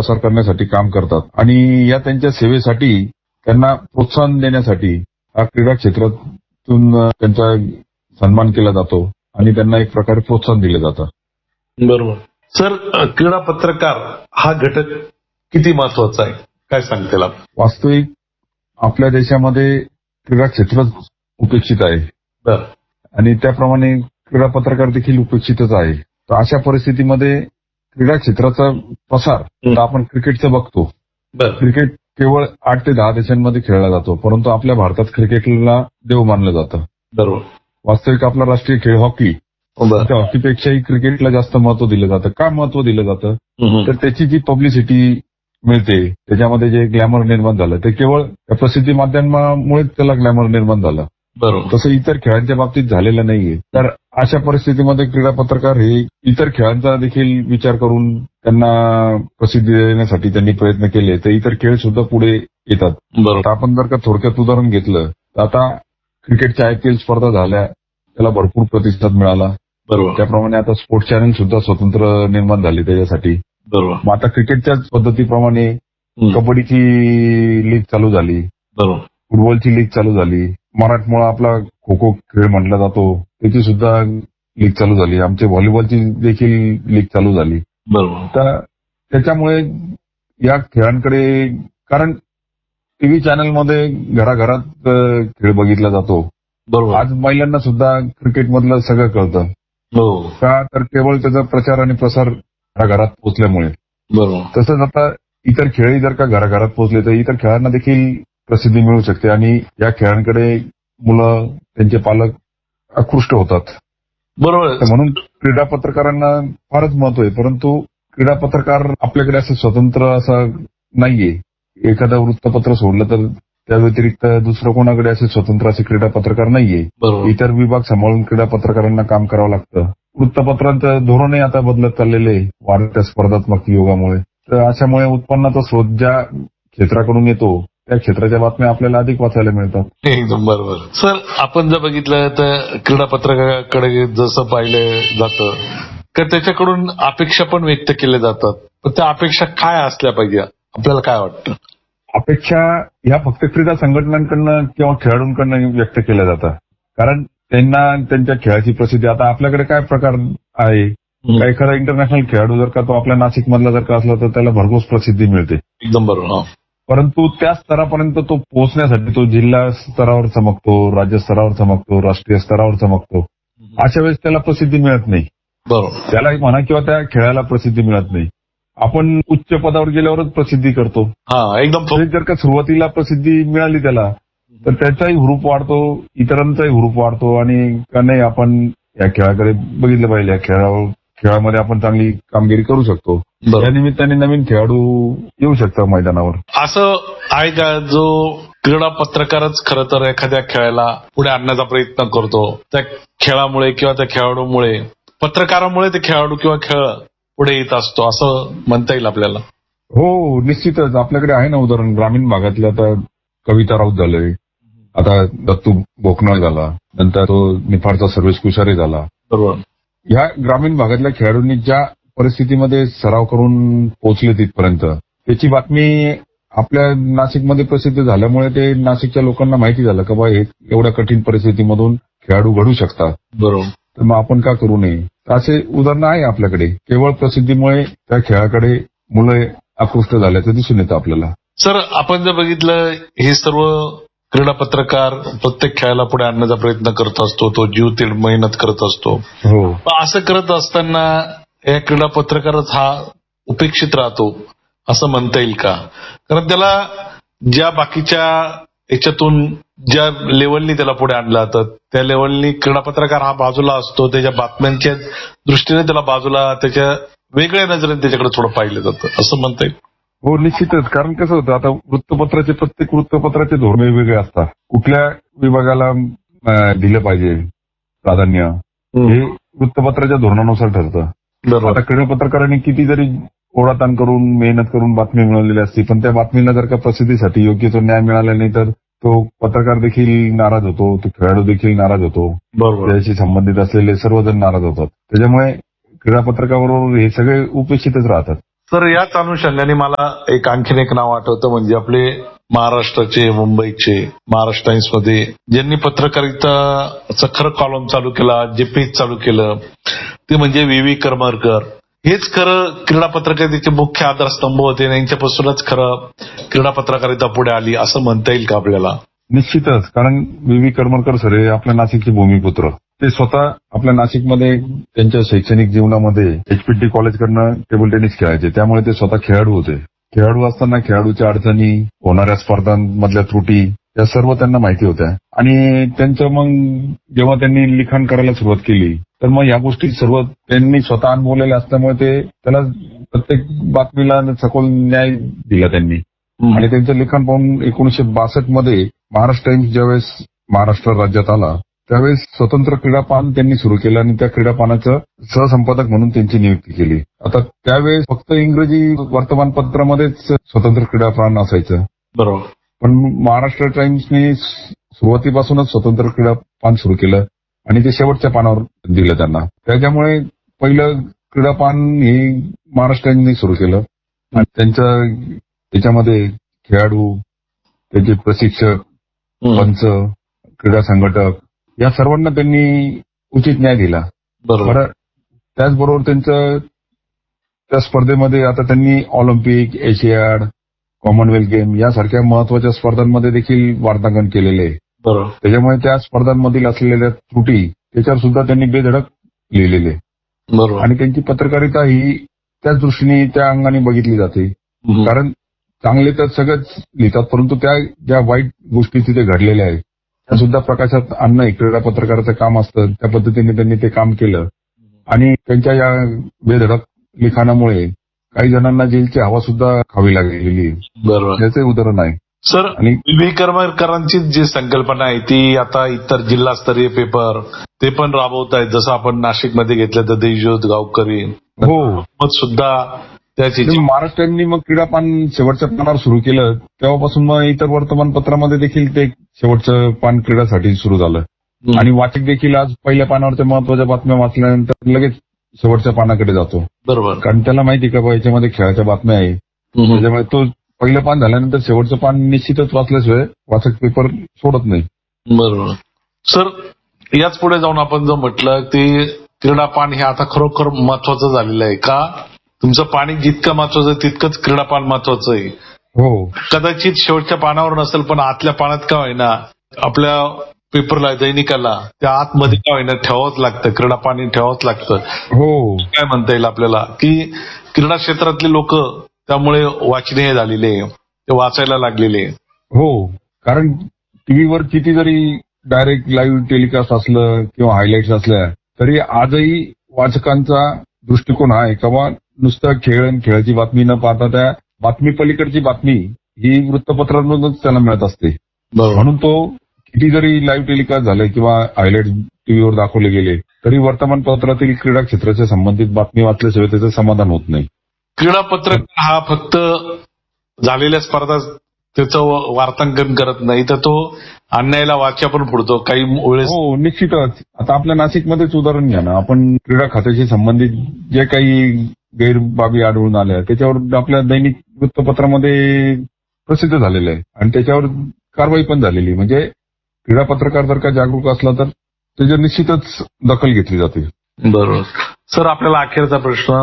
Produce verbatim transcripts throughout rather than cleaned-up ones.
प्रसार करण्यासाठी काम करतात आणि या त्यांच्या सेवेसाठी त्यांना प्रोत्साहन देण्यासाठी हा क्रीडा क्षेत्रातून त्यांचा सन्मान केला जातो आणि त्यांना एक प्रकारे प्रोत्साहन दिलं जातं. बरोबर. सर, क्रीडा पत्रकार हा घटक किती महत्वाचा आहे, काय सांगतील आपण? वास्तविक आपल्या देशामध्ये क्रीडा क्षेत्र उपेक्षित आहे बर. आणि त्याप्रमाणे क्रीडा पत्रकार देखील उपेक्षितच आहे. तर अशा परिस्थितीमध्ये क्रीडा क्षेत्राचा प्रसार तर आपण क्रिकेटचं बघतो. बर. क्रिकेट केवळ आठ ते दहा देशांमध्ये खेळला जातो, परंतु आपल्या भारतात क्रिकेटला देव मानलं जातं. बरोबर. वास्तविक आपला राष्ट्रीय खेळ हॉकी, त्या हॉकीपेक्षाही क्रिकेटला जास्त महत्व दिलं जातं. का महत्व दिलं जातं तर त्याची जी पब्लिसिटी मिळते, त्याच्यामध्ये जे ग्लॅमर निर्माण झालं ते केवळ प्रसिद्धी माध्यमामुळेच त्याला ग्लॅमर निर्माण झालं. बरोबर. तसं इतर खेळांच्या बाबतीत झालेलं नाहीये. तर अशा परिस्थितीमध्ये क्रीडा पत्रकार हे इतर खेळांचा देखील विचार करून त्यांना प्रसिद्धी देण्यासाठी त्यांनी प्रयत्न केले, तर इतर खेळ सुद्धा पुढे येतात. बरोबर. आपण जर का थोडक्यात उदाहरण घेतलं तर आता क्रिकेटच्या आयपीएल स्पर्धा झाल्या, त्याला भरपूर प्रतिसाद मिळाला. बरोबर. त्याप्रमाणे आता स्पोर्ट्स चॅनल सुद्धा स्वतंत्र निर्माण झाले त्याच्यासाठी. बरोबर. मग आता क्रिकेटच्याच पद्धतीप्रमाणे कबड्डीची लीग चालू झाली. बरोबर. फुटबॉलची लीग चालू झाली. मराठमोळा आपला खो खो खेळ म्हटला जातो, त्याची सुद्धा लीग चालू झाली. आमची व्हॉलीबॉलची देखील लीग चालू झाली. बरोबर. तर त्याच्यामुळे या खेळांकडे, कारण टीव्ही चॅनलमध्ये घराघरात खेळ बघितला जातो. बरोबर. आज महिलांना सुद्धा क्रिकेटमधलं सगळं कळतं. हो. का तर केवळ त्याचा प्रचार आणि प्रसार घराघरात पोहोचल्यामुळे. बरोबर. तसंच आता इतर खेळही जर का घराघरात पोहोचले तर इतर खेळांना देखील प्रसिद्धी मिळू शकते आणि या खेळांकडे मुलं, त्यांचे पालक आकृष्ट होतात. बरोबर. म्हणून क्रीडा पत्रकारांना फारच महत्व आहे. परंतु क्रीडा पत्रकार आपल्याकडे असं स्वतंत्र असं नाहीये. एखादं वृत्तपत्र सोडलं तर त्या व्यतिरिक्त दुसरं कोणाकडे असे स्वतंत्र असे क्रीडा पत्रकार नाहीये. इतर विभाग सांभाळून क्रीडा पत्रकारांना काम करावं लागतं. वृत्तपत्रांचं धोरणही आता बदलत चाललेलं आहे वाढत्या स्पर्धात्मक युगामुळे. तर अशामुळे उत्पन्नाचा स्रोत ज्या क्षेत्राकडून येतो त्या क्षेत्राच्या बातम्या आपल्याला अधिक वाचायला मिळतात. एकदम बरोबर. सर, आपण जर बघितलं तर क्रीडा पत्रकाराकडे जसं पाहिलं जातं तर त्याच्याकडून अपेक्षा पण व्यक्त केल्या जातात. पण त्या अपेक्षा काय असल्या पाहिजे, आपल्याला काय वाटतं? अपेक्षा ह्या फक्त क्रीडा संघटनांकडनं किंवा खेळाडूंकडनं व्यक्त केल्या जातात. कारण त्यांना त्यांच्या खेळाची प्रसिद्धी, आता आपल्याकडे काय प्रकार आहे, काही एखादा इंटरनॅशनल खेळाडू जर का तो आपल्या नाशिक मधला जर का असला तर त्याला भरघोस प्रसिद्धी मिळते. एकदम बरोबर. परंतु त्या स्तरापर्यंत तो पोहोचण्यासाठी तो जिल्हा स्तरावर चमकतो, राज्य स्तरावर चमकतो, राष्ट्रीय स्तरावर चमकतो. अशा वेळेस त्याला प्रसिद्धी मिळत नाही. बरोबर. त्याला म्हणा किंवा त्या खेळाला प्रसिद्धी मिळत नाही. आपण उच्च पदावर गेल्यावरच प्रसिद्धी करतो. हा, एकदम. जर का सुरुवातीला प्रसिद्धी मिळाली त्याला तर त्याचाही हुरूप वाढतो, इतरांचाही हुरूप वाढतो आणि का नाही आपण या खेळाकडे बघितलं पाहिजे, या खेळावर खेळामध्ये आपण चांगली कामगिरी करू शकतो. या निमित्ताने नवीन खेळाडू येऊ शकतात मैदानावर. असं आहे का जो क्रीडा पत्रकारच खरं तर एखाद्या खेळाला पुढे आणण्याचा प्रयत्न करतो, त्या खेळामुळे किंवा त्या खेळाडूमुळे, पत्रकारामुळे ते खेळाडू किंवा खेळ पुढे येत असतो असं म्हणता येईल आपल्याला? हो, निश्चितच. आपल्याकडे आहे ना उदाहरण, ग्रामीण भागातल्या आता कविता राऊत झालंय, आता दत्तू बोकनाळ झाला, नंतर तो निफाडचा सर्वेश कुशारे झाला. बरोबर. ह्या ग्रामीण भागातल्या खेळाडूंनी ज्या परिस्थितीमध्ये सराव करून पोहोचले तिथपर्यंत, त्याची बातमी आपल्या नाशिकमध्ये प्रसिद्ध झाल्यामुळे ते नाशिकच्या लोकांना माहिती झालं का बा एवढ्या कठीण परिस्थितीमधून खेळाडू घडू शकतात. बरोबर. तर मग आपण का करू नये. असे उदाहरणं आहे आपल्याकडे. केवळ प्रसिद्धीमुळे त्या खेळाकडे मुलं आकृष्ट झाल्याचं दिसून येतं आपल्याला. सर, आपण जर बघितलं हे सर्व क्रीडा पत्रकार प्रत्येक खेळाला पुढे आणण्याचा प्रयत्न करत असतो, तो जीव तीड मेहनत करत असतो. हो. असं करत असताना या क्रीडा पत्रकारच हा उपेक्षित राहतो असं म्हणता येईल का? कारण त्याला ज्या बाकीच्या याच्यातून ज्या लेवलनी त्याला पुढे आणलं जातं त्या लेवलनी क्रीडा पत्रकार हा बाजूला असतो, त्याच्या बातम्यांच्या दृष्टीने त्याला बाजूला, त्याच्या वेगळ्या नजरेने त्याच्याकडे थोडं पाहिलं जातं असं म्हणता येईल. हो, निश्चितच. कारण कसं होतं, आता वृत्तपत्राचे प्रत्येक वृत्तपत्राचे धोरण वेगवेगळे असतात. कुठल्या विभागाला दिलं पाहिजे प्राधान्य हे वृत्तपत्राच्या धोरणानुसार ठरतं. आता क्रीडा पत्रकारांनी किती जरी ओढाताण करून मेहनत करून बातमी मिळवलेली असते, पण त्या बातमीला जर का प्रसिद्धीसाठी योग्य तो न्याय मिळाला नाही तर तो पत्रकार देखील नाराज होतो, तो खेळाडू देखील नाराज होतो, त्याशी संबंधित असलेले सर्वजण नाराज होतात. त्याच्यामुळे क्रीडा पत्रकाराबरोबर हे सगळे उपेक्षितच राहतात. तर याच अनुषंगाने मला एक आणखीन एक नाव आठवतं, म्हणजे आपले महाराष्ट्राचे, मुंबईचे महाराष्ट्र टाइम्समध्ये ज्यांनी पत्रकारिताचं खरं कॉलम चालू केला, जे पेज चालू केलं, ते म्हणजे व्ही व्ही करमरकर. हेच खरं क्रीडा पत्रकारितेचे मुख्य आधारस्तंभ होते. यांच्यापासूनच खरं क्रीडा पत्रकारिता पुढे आली असं म्हणता येईल का आपल्याला? निश्चितच. कारण व्ही व्ही करमरकर सर हे आपल्या नाशिकचे भूमिपुत्र. ते स्वतः आपल्या नाशिकमध्ये त्यांच्या शैक्षणिक जीवनामध्ये एचपीटी कॉलेजकडनं टेबल टेनिस खेळायचे. त्यामुळे ते स्वतः खेळाडू होते. खेळाडू असताना खेळाडूच्या अडचणी, होणाऱ्या स्पर्धांमधल्या त्रुटी या सर्व त्यांना माहिती होत्या. आणि त्यांचं मग जेव्हा त्यांनी लिखाण करायला सुरुवात केली तर मग या गोष्टी सर्व त्यांनी स्वतः अनुभवलेल्या असल्यामुळे ते त्याला प्रत्येक बातमीला सखोल न्याय दिला त्यांनी. आणि त्यांचं लिखाण पाहून एकोणीशे बासष्ट मध्ये महाराष्ट्र टाइम्स ज्यावेळेस महाराष्ट्र राज्यात आला त्यावेळेस स्वतंत्र क्रीडापान त्यांनी सुरू केलं आणि त्या क्रीडापानाचं सहसंपादक म्हणून त्यांची नियुक्ती केली. आता त्यावेळेस फक्त इंग्रजी वर्तमानपत्रामध्येच स्वतंत्र क्रीडापान असायचं. बरोबर. पण महाराष्ट्र टाइम्सने सुरुवातीपासूनच स्वतंत्र क्रीडापान सुरू केलं आणि ते शेवटच्या पानावर दिलं त्यांना. त्याच्यामुळे पहिलं क्रीडापान हे महाराष्ट्र टाइम्सने सुरू केलं आणि त्यांच्या त्याच्यामध्ये खेळाडू, त्याचे प्रशिक्षक, पंच, क्रीडा संघटक या सर्वांना त्यांनी उचित न्याय दिला. बरोबर. त्याचबरोबर त्यांचं त्या स्पर्धेमध्ये आता त्यांनी ऑलिम्पिक, एशियाड, कॉमनवेल्थ गेम यासारख्या महत्वाच्या स्पर्धांमध्ये देखील वार्तांकन केलेले आहे. बरोबर. त्याच्यामुळे त्या स्पर्धांमधील असलेल्या त्रुटी त्याच्यावर सुद्धा त्यांनी बेधडक लिहिलेले. बरोबर. आणि त्यांची पत्रकारिता ही त्याच दृष्टीने त्या अंगाने बघितली जाते. कारण चांगले तर सगळंच लिहितात, परंतु त्या ज्या वाईट गोष्टी तिथे घडलेल्या आहेत त्या सुद्धा प्रकाशात आणणं हे क्रीडा पत्रकाराचं काम असतं. त्या पद्धतीने त्यांनी ते काम केलं आणि त्यांच्या या बेधडक लिखाणामुळे काही जणांना जेलची हवा सुद्धा खावी लागलेली. बरोबर. याचे उदाहरण आहे. सर, आणि व्ही व्ही करमरकरांची जी संकल्पना आहे ती आता इतर जिल्हास्तरीय पेपर ते पण राबवत आहेत. जसं आपण नाशिकमध्ये घेतलं तर देशज्योत, गावकरी, हो सुद्धा त्याची महाराष्ट्रांनी मग क्रीडापान शेवटच्या पानावर सुरू केलं. तेव्हापासून मग इतर वर्तमानपत्रामध्ये देखील ते शेवटचं पान क्रीडासाठी सुरू झालं. आणि वाचक देखील आज पहिल्या पानावरच्या महत्वाच्या बातम्या वाचल्यानंतर लगेच शेवटच्या पानाकडे जातो. बरोबर. कारण त्याला माहिती का याच्यामध्ये खेळाच्या बातम्या आहे. त्याच्यामुळे तो पहिलं पान झाल्यानंतर शेवटचं पान निश्चितच वाचल्याशिवाय वाचक पेपर सोडत नाही. बरोबर. सर, याच पुढे जाऊन आपण जर म्हटलं ते क्रीडापान हे आता खरोखर महत्वाचं झालेलं आहे का? तुमचं पाणी जितकं महत्वाचं आहे तितकंच क्रीडापान महत्वाचं आहे. हो. कदाचित शेवटच्या पानावर नसेल पण आतल्या पानात का होईना आपल्या पेपरला, दैनिकाला त्या आतमध्ये का होईना ठेवावंच लागतं, क्रीडापाणी ठेवावंच लागतं. हो. काय म्हणता येईल आपल्याला की क्रीडा क्षेत्रातले लोक त्यामुळे वाचनीय झालेले, ते वाचायला लागलेले. हो. कारण टीव्हीवर किती जरी डायरेक्ट लाईव्ह टेलिकास्ट असलं किंवा हायलाईट्स असल्या तरी आजही वाचकांचा दृष्टिकोन हा आहे किंवा नुसतं खेळ आणि खेळाची बातमी न पाहता त्या बातमी पलीकडची बातमी ही वृत्तपत्रांमधूनच त्याला मिळत असते. म्हणून तो किती जरी लाईव्ह टेलिकास्ट झाले किंवा हायलाईट टीव्हीवर दाखवले गेले तरी वर्तमानपत्रातील क्रीडा क्षेत्राच्या संबंधित बातमी वाचल्याशिवाय त्याचं समाधान होत नाही. क्रीडा पत्रकार हा फक्त झालेल्या स्पर्धा त्याचं वार्तांकन करत नाही तर तो अन्यायाला वाचा पण पुढतो काही वेळेस. हो, निश्चितच. आता आपल्या नाशिकमध्येच उदाहरण घ्या ना. आपण क्रीडा खात्याशी संबंधित जे काही गैरबाबी आढळून आल्या त्याच्यावर आपल्या दैनिक वृत्तपत्रामध्ये प्रसिद्ध झालेलं आहे आणि त्याच्यावर कारवाई पण झालेली. म्हणजे क्रीडा पत्रकार जर का जागरूक असला तर त्याची निश्चितच दखल घेतली जाते. बरोबर. सर, आपल्याला अखेरचा प्रश्न,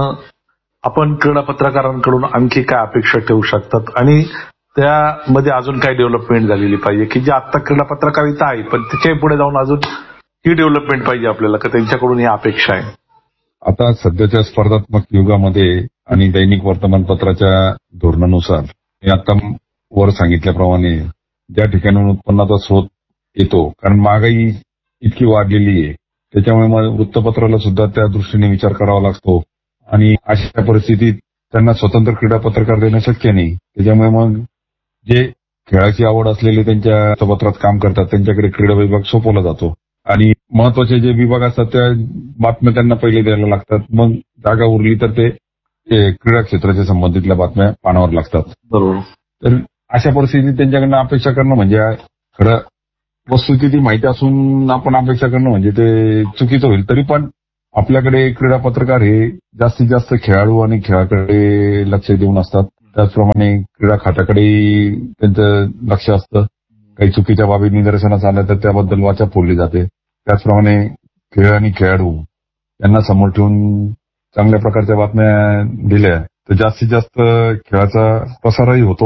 आपण क्रीडा पत्रकारांकडून आणखी काय अपेक्षा ठेवू शकतात आणि त्यामध्ये अजून काय डेव्हलपमेंट झालेली पाहिजे की जे आता क्रीडा पत्रकारिता आहे पण त्याच्याही पुढे जाऊन अजून ही डेव्हलपमेंट पाहिजे आपल्याला का त्यांच्याकडून ही अपेक्षा आहे? आता सध्याच्या स्पर्धात्मक युगामध्ये आणि दैनिक वर्तमानपत्राच्या धोरणानुसार मी आता वर सांगितल्याप्रमाणे ज्या ठिकाणी उत्पन्नाचा स्रोत येतो, कारण महागाई इतकी वाढलेली आहे त्याच्यामुळे मग वृत्तपत्राला सुद्धा त्या दृष्टीने विचार करावा लागतो आणि अशा परिस्थितीत त्यांना स्वतंत्र क्रीडा पत्रकार देणं शक्य नाही. त्याच्यामुळे मग जे खेळाची आवड असलेले त्यांच्या वृत्तपत्रात काम करतात त्यांच्याकडे क्रीडा विभाग सोपवला जातो आणि महत्वाचे जे विभाग असतात त्या बातम्या त्यांना पहिले द्यायला लागतात. मग जागा उरली तर ते क्रीडा क्षेत्राच्या संबंधितल्या बातम्या पानावर लागतात. बरोबर. तर अशा परिस्थितीत त्यांच्याकडनं अपेक्षा करणं म्हणजे खरं वस्तुस्थिती माहिती असून आपण अपेक्षा करणं म्हणजे ते चुकीचं होईल. तरी पण आपल्याकडे क्रीडा पत्रकार हे जास्तीत जास्त खेळाडू आणि खेळाकडे लक्ष देऊन असतात. त्याचप्रमाणे क्रीडा खात्याकडे त्यांचं लक्ष असतं. काही चुकीच्या बाबी निदर्शनास आल्या तर त्याबद्दल वाचा फोडली जाते. त्याचप्रमाणे खेळ आणि खेळाडू यांना समोर ठेवून चांगल्या प्रकारच्या बातम्या दिल्या तर जास्तीत जास्त खेळाचा प्रसारही होतो.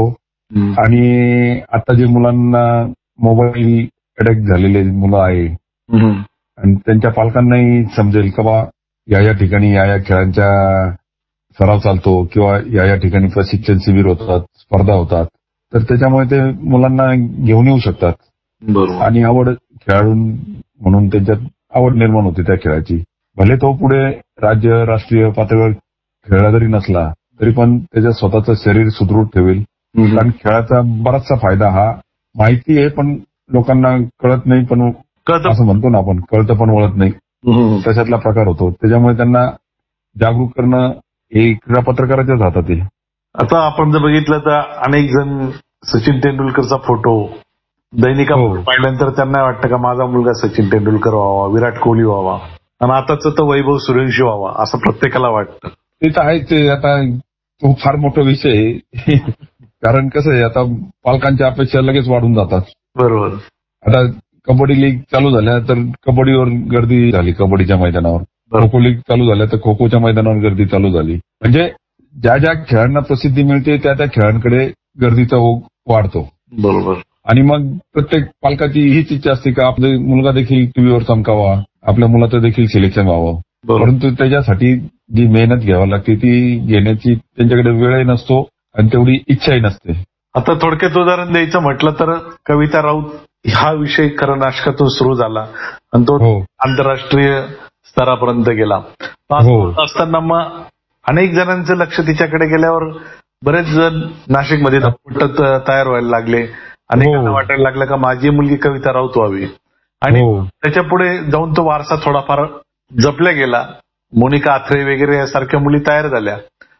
आणि आता जे मुलांना मोबाईल अडॅक्ट झालेले मुलं आहे आणि त्यांच्या पालकांनाही समजेल का बा या या ठिकाणी या या खेळांच्या सराव चालतो किंवा या या ठिकाणी प्रशिक्षण शिबिर होतात, स्पर्धा होतात, तर त्याच्यामुळे ते मुलांना घेऊन येऊ शकतात. बरोबर. आणि आवड खेळाडू म्हणून त्यांच्यात आवड निर्माण होते त्या खेळाची. भले तो पुढे राज्य राष्ट्रीय पातळीवर खेळला जरी नसला तरी पण त्याच्या स्वतःचं शरीर सुदृढ ठेवेल. कारण खेळाचा बराचसा फायदा हा माहिती आहे पण लोकांना कळत नाही, पण असं म्हणतो ना आपण कळतं पण वळत नाही, तशातला प्रकार होतो. त्याच्यामुळे त्यांना जागरूक करणं हे क्रीडा पत्रकाराच्याच हातात आहे. आता आपण जर बघितलं तर अनेक जण सचिन तेंडुलकरचा फोटो दैनिका पाहिल्यानंतर त्यांना वाटतं का माझा मुलगा सचिन तेंडुलकर व्हावा, विराट कोहली व्हावा, आणि आताच तर वैभव सूर्यवंशी व्हावा असं प्रत्येकाला वाटतं. ते तर आहेच. आता तो फार मोठा विषय आहे. कारण कसं आहे आता पालकांच्या अपेक्षा लगेच वाढून जातात. बरोबर. आता कबड्डी लीग चालू झाल्या तर कबड्डीवर गर्दी झाली, कबड्डीच्या मैदानावर. खो खो लीग चालू झाल्या तर खो खोच्या मैदानावर गर्दी चालू झाली. म्हणजे ज्या ज्या खेळांना प्रसिद्धी मिळते त्या त्या खेळांकडे गर्दीचा ओघ वाढतो. बरोबर. आणि मग प्रत्येक पालकाची हीच इच्छा असते का आपला मुलगा देखील टीव्हीवर चमकावा, आपल्या मुलाचं देखील सिलेक्शन व्हावं. परंतु त्याच्यासाठी जी मेहनत घ्यावी लागते ती घेण्याची त्यांच्याकडे वेळही नसतो आणि तेवढी इच्छाही नसते. आता थोडक्यात उदाहरण द्यायचं म्हटलं तर कविता राऊत हा विषय खरं नाशकातून सुरू झाला आणि तो हो. आंतरराष्ट्रीय स्तरापर्यंत गेला. हो. असताना मग अनेक जणांचं लक्ष तिच्याकडे गेल्यावर बरेच जण नाशिकमध्ये धावपटत तयार व्हायला लागले. अनेकांना वाटायला लागलं का माझी मुलगी कविता राऊत व्हावी. आणि त्याच्या पुढे जाऊन तो वारसा थोडाफार जपला गेला. मोनिका आथरे वगैरे यासारख्या मुली तयार झाल्या.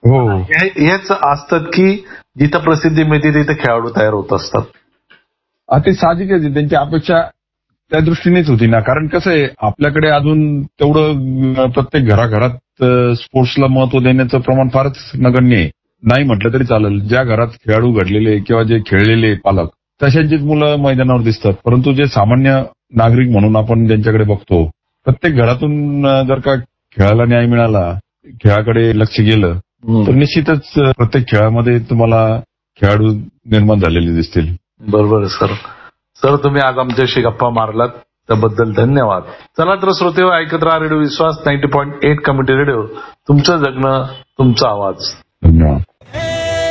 हेच असतात की जिथं प्रसिद्धी मिळते तिथे खेळाडू तयार होत असतात. ते साहजिकच आहे. त्यांची अपेक्षा त्या दृष्टीनेच होती ना. कारण कसं आहे आपल्याकडे अजून तेवढं प्रत्येक घराघरात स्पोर्ट्सला महत्व देण्याचं प्रमाण फारच नगण्य आहे. नाही म्हटलं तरी चालेल. ज्या घरात खेळाडू घडलेले किंवा जे खेळलेले पालक तशांचीच मुलं मैदानावर दिसतात. परंतु जे सामान्य नागरिक म्हणून आपण ज्यांच्याकडे बघतो प्रत्येक घरातून जर का खेळाला न्याय मिळाला, खेळाकडे लक्ष गेलं तर निश्चितच प्रत्येक खेळामध्ये तुम्हाला खेळाडू निर्माण झालेले दिसतील. बरोबर सर. सर तुम्ही आज आमच्याशी गप्पा मारलात त्याबद्दल धन्यवाद. चला तर श्रोते ऐकत राहा रेडिओ विश्वास ninety point eight community radio. तुमचं जगणं तुमचा आवाज. धन्यवाद.